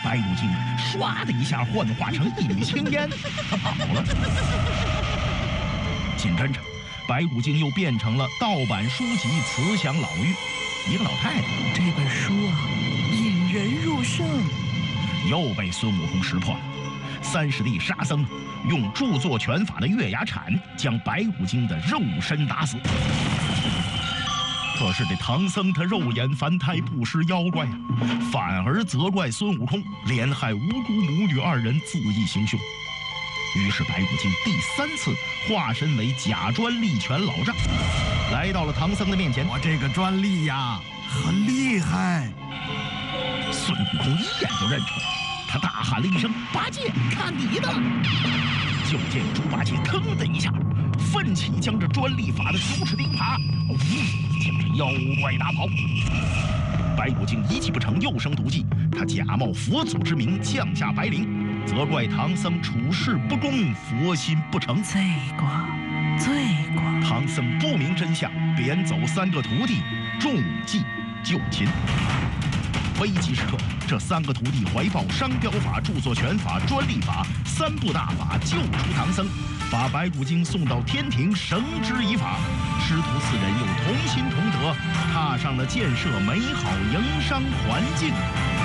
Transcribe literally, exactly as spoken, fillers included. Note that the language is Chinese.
白骨精唰的一下幻化成一缕青烟，他跑了。紧跟着，白骨精又变成了盗版书籍慈祥老妪，一个老太太。 这本书啊，引人入胜， 又被孙悟空识破了。三师弟沙僧用著作权法的月牙铲将白骨精的肉身打死。可是这唐僧他肉眼凡胎，不识妖怪啊，反而责怪孙悟空连害无辜母女二人，恣意行凶。于是白骨精第三次化身为假专利权老丈，来到了唐僧的面前。 我这个专利呀，很厉害。 孙悟空一眼就认出来，他大喊了一声：“八戒，看你的！”就见猪八戒腾的一下，奋起将这专利法的九齿钉耙，呜，将这妖怪打跑。白骨精一计不成，又生毒计，他假冒佛祖之名降下白灵，责怪唐僧处事不公，佛心不成。 罪过，罪过！ 唐僧不明真相，贬走三个徒弟，中计就擒。危急时刻，这三个徒弟怀抱商标法、著作权法、专利法三部大法，救出唐僧，把白骨精送到天庭绳之以法。师徒四人又同心同德，踏上了建设美好营商环境